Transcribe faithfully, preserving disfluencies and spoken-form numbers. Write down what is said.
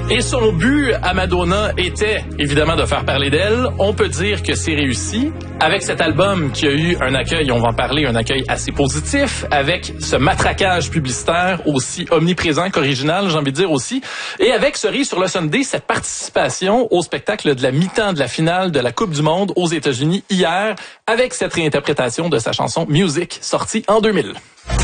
Et son but à Madonna était évidemment de faire parler d'elle. On peut dire que c'est réussi. Avec cet album qui a eu un accueil, on va en parler, un accueil assez positif, avec ce matraquage publicitaire aussi omniprésent qu'original, j'ai envie de dire aussi, et avec Cerise sur le Sunday, cette participation au spectacle de la mi-temps de la finale de la Coupe du Monde aux États-Unis hier, avec cette réinterprétation de sa chanson Music, sortie en deux mille.